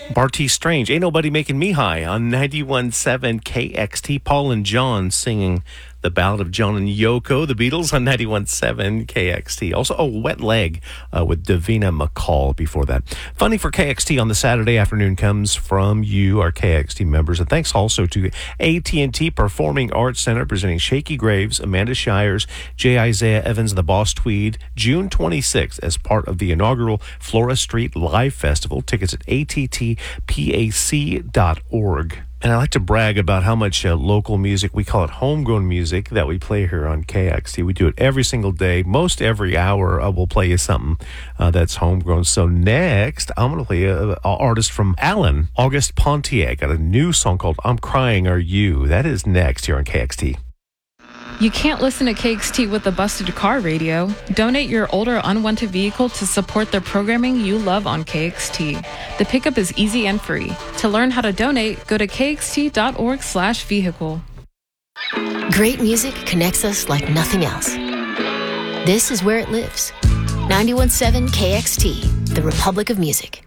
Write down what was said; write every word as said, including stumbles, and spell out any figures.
Barty Strange, Ain't Nobody Making Me High on ninety-one point seven K X T. Paul and John singing the Ballad of John and Yoko, the Beatles, on ninety-one point seven K X T. Also, a Wet Leg uh, with Davina McCall before that. Funding for K X T on the Saturday afternoon comes from you, our K X T members. And thanks also to A T and T Performing Arts Center, presenting Shaky Graves, Amanda Shires, J. Isaiah Evans, and the Boss Tweed, June twenty-sixth, as part of the inaugural Flora Street Live Festival. Tickets at A T T P A C dot org. And I like to brag about how much uh, local music, we call it homegrown music, that we play here on K X T. We do it every single day. Most every hour, uh, we'll play you something uh, that's homegrown. So next, I'm going to play an artist from Allen, August Pontiac, got a new song called I'm Crying Are You. That is next here on K X T. You can't listen to K X T with a busted car radio. Donate your older unwanted vehicle to support the programming you love on K X T. The pickup is easy and free. To learn how to donate, go to K X T dot org slash vehicle. Great music connects us like nothing else. This is where it lives. ninety-one point seven K X T, the Republic of Music.